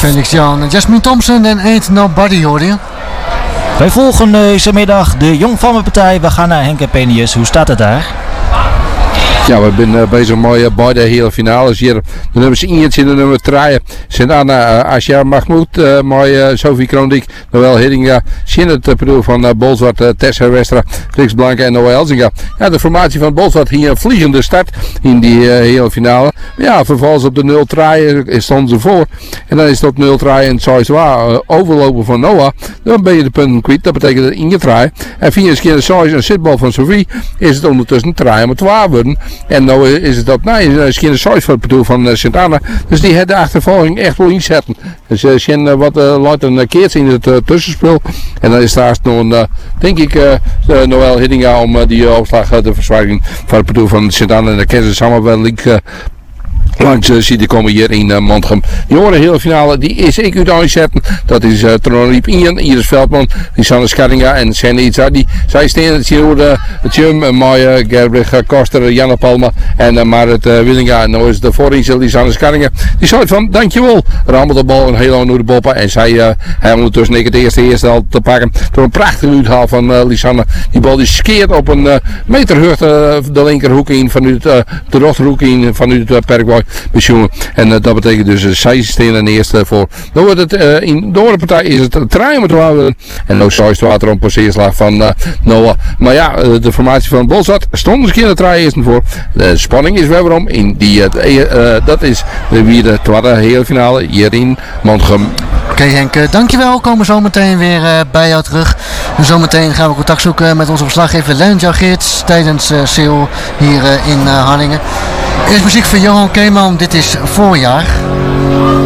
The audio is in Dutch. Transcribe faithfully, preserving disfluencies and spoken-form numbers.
Felix Jan, Jasmine Thompson en Ain't Nobody hoor je. Wij volgen deze middag de Jong Vlammenpartij. We gaan naar Henk en Penius. Hoe staat het daar? Ja, we zijn uh, bezig met uh, beide hele finales hier. De nummers eentje en de nummer drie. Sint-Anna, uh, Asja Mahmoud, uh, met uh, Sophie Kroondik, Noël Hiddinga, Shin het uh, bedoel van uh, Bolzwart, uh, Tessa Westra, Trix Blanke en Noël Elzinga. Ja, de formatie van Bolzwart hier een vliegende start in die uh, hele finale. Ja, vervolgens op de nul drie stonden ze voor. En dan is het op nul drie en het uh, overlopen van Noah. Dan ben je de punten kwijt. Dat betekent dat in je draai. En via een keer de size en zitbal van Sophie is het ondertussen drie met twaalf worden. En nu is het dat, nee, is geen size van het bedoel van uh, Sint-Anna. Dus die had de achtervolging echt wel inzetten. Dus uh, Sjen uh, wat uh, laat een keertje in het uh, tussenspel. En dan is daar nog een, uh, denk ik, uh, uh, Noël Hiddinga om uh, die uh, opslag uh, de verzwaring van het bedoel van Sint-Anna. En dan kennen ze samen wel link. Uh, Langs uh, zie je komen hier in uh, Mantrum. Jongeren hele finale, die is ik uit aanzetten. Dat is uh, Tronriep Ian, Iris Veldman, Lisanne Schattinga en Sanne Itza. Die, zij staan het hier de Jum, uh, Maya, Gerbrich, uh, Koster, Janne Palma en uh, Marit uh, Willinga. En nu is de voorin Lisanne Schattinga. Die zei van, dankjewel. Rammelt de bal een heel lang door de boppen. En zij uh, hebben ondertussen ik het eerste eerste al te pakken. Door een prachtige uithaal van uh, Lisanne. Die bal die skeert op een uh, meter uh, de linkerhoek in vanuit uh, de rechterhoek in vanuit uh, Perkwai. En uh, dat betekent dus uh, zij staan in de eerste voor. Dan wordt het uh, in de andere partij is het draaien met water. En nou zou het water om passeerslag van uh, Noah. Maar ja, uh, de formatie van Bolzwart stond eens een keer de draaien eerst voor. De spanning is weer om in die uh, uh, dat is de wie de tweede hele finale hier in Mantrum. Oké okay, Henk, dankjewel. We komen zo meteen weer uh, bij jou terug. En zometeen gaan we contact zoeken met onze verslaggever Lennart Jageerts tijdens uh, C E O hier uh, in uh, Harlingen. Eerst muziek van Johan Keeman, dit is Voorjaar.